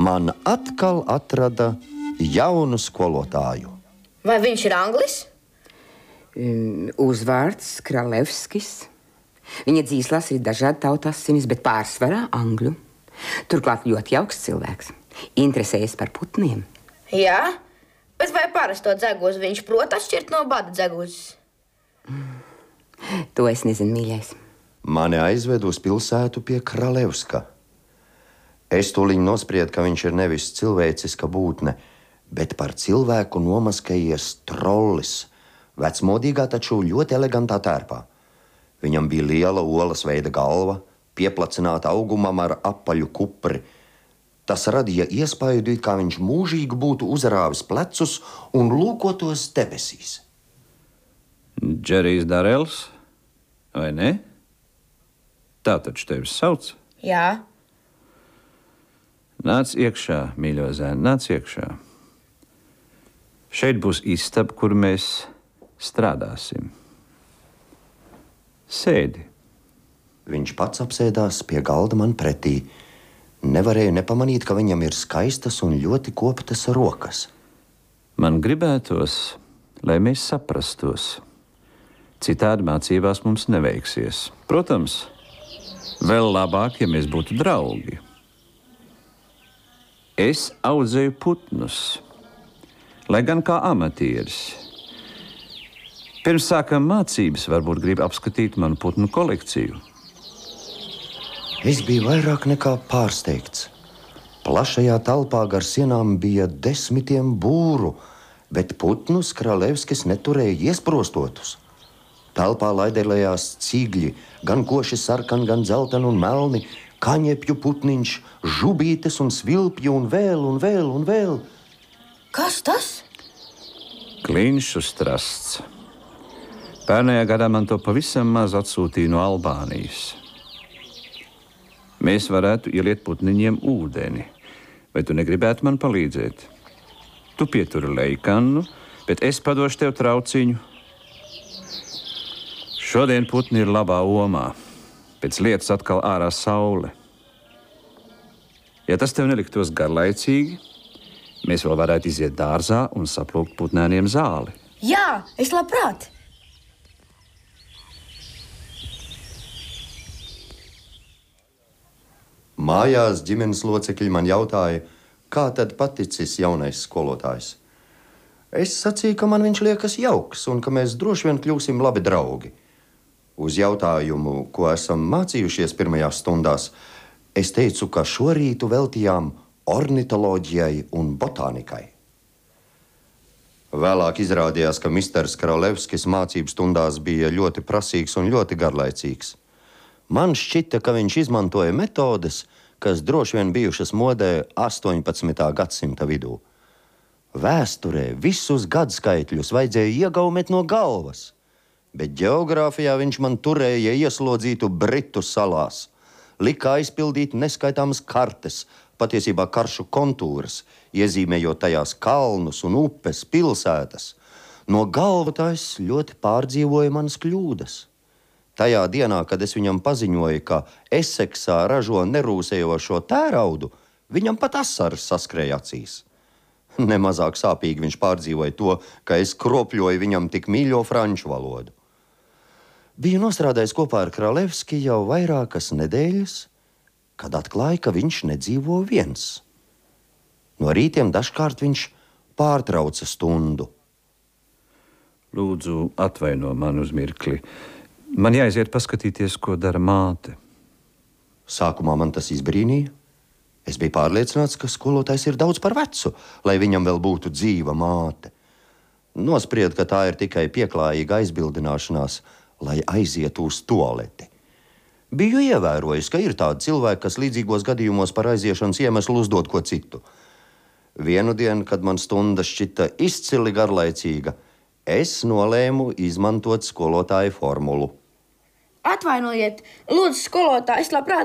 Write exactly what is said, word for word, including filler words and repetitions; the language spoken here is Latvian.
man atkal atrada jaunu skolotāju. Vai viņš ir anglis? Um, uzvārds Kralevskis. Viņa dzīslās ir dažādi tautasinis, bet pārsvarā angļu. Turklāt ļoti jauks cilvēks. Interesējas par putniem. Jā, bet vai parasto dzeguzi viņš prot atšķirt no bada dzeguzes? Mm. To es nezinu, mīļais. Mani aizved uz pilsētu pie Kralevska. Es tūliņ nospriedu, ka viņš ir nevis cilvēciska būtne, bet par cilvēku nomaskējies trollis, vecmodīgā taču ļoti elegantā tērpā. Viņam bija liela olas veida galva, pieplacināta augumam ar apaļu kupri. Tas radīja iespaidu, kā viņš mūžīgi būtu uzrāvis plecus un lūkotos debesīs. Džerijs Darels, vai ne? Tā taču tevi sauc? Jā. Nāc iekšā, mīļo zēn, nāc iekšā. Šeit būs istaba, kur mēs strādāsim. Sēdi. Viņš pats apsēdās pie galda man pretī. Nevarēju nepamanīt, ka viņam ir skaistas un ļoti koptas rokas. Man gribētos, lai mēs saprastos. Citādi mācībās mums neveiksies. Protams, vēl labāk, ja mēs būtu draugi. Es audzēju putnus, lai gan kā amatieris. Pirms sākam mācības, varbūt grib apskatīt manu putnu kolekciju. Es biju vairāk nekā pārsteigts. Plašajā telpā gar sienām bija desmitiem būru, bet putnus Kralevskis neturēja iesprostotus. Telpā laidelējās cigļi, gan koši sarkani, gan dzelteni un melni, kaņepju putniņš, žubītes un svilpji un vēl un vēl un vēl. Kas tas? Klinšu strasts. Pērnējā gadā man to pavisam maz atsūtīja no Albānijas. Mēs varētu ieliet putniņiem ūdeni. Vai tu negribētu man palīdzēt? Tu pieturi leikannu, bet es padošu tev trauciņu. Šodien putni ir labā omā. Pēc lietas atkal ārā saule. Ja tas tev neliktos garlaicīgi, mēs vēl varētu iziet dārzā un saplūkt putnēniem zāli. Jā, es labprāt. Mājās ģimenes locekļi man jautāja, kā tad paticis jaunais skolotājs. Es sacīju, ka man viņš liekas jauks un ka mēs droši vien kļūsim labi draugi. Uz jautājumu, ko esam mācījušies pirmajās stundās, es teicu, ka šorītu veltījām ornitoloģijai un botānikai. Vēlāk izrādījās, ka misters Kralevskis mācību stundās bija ļoti prasīgs un ļoti garlaicīgs. Man šķita, ka viņš izmantoja metodes, kas droši vien bijušas modē astoņpadsmitā gadsimta vidū. Vēsturē visus gadskaitļus vajadzēja iegaumēt no galvas, bet ģeogrāfijā viņš man turēja ieslodzītu Britu salās, lika aizpildīt neskaitāmas kartes, patiesībā karšu kontūras, iezīmējot tajās kalnus un upes, pilsētas. No galvotājs ļoti pārdzīvoja manas kļūdas. Tajā dienā, kad es viņam paziņoju, ka Eseksā ražo nerūsējošo tēraudu, viņam pat asaras saskrēja acīs. Nemazāk sāpīgi viņš pārdzīvoja to, ka es kropļoju viņam tik mīļo franču valodu. Biju nostrādājis kopā ar Kralevski jau vairākas nedēļas, kad atklāja, ka viņš nedzīvo viens. No rītiem dažkārt viņš pārtrauca stundu. Lūdzu, atvaino man uz mirkli. Man jāiziet paskatīties, ko dara māte. Sākumā man tas izbrīnīja. Es biju pārliecināts, ka skolotājs ir daudz par vecu, lai viņam vēl būtu dzīva māte. Nospriedu, ka tā ir tikai pieklājīga aizbildināšanās, lai aizietu uz tualeti. Biju ievērojis, ka ir tādi cilvēki, kas līdzīgos gadījumos par aiziešanas iemeslu uzdod ko citu. Vienu dienu, kad man stunda šķita izcili garlaicīga, es nolēmu izmantot skolotāju formulu. Atvainojiet, lūdzu, skolotāj, es labprāt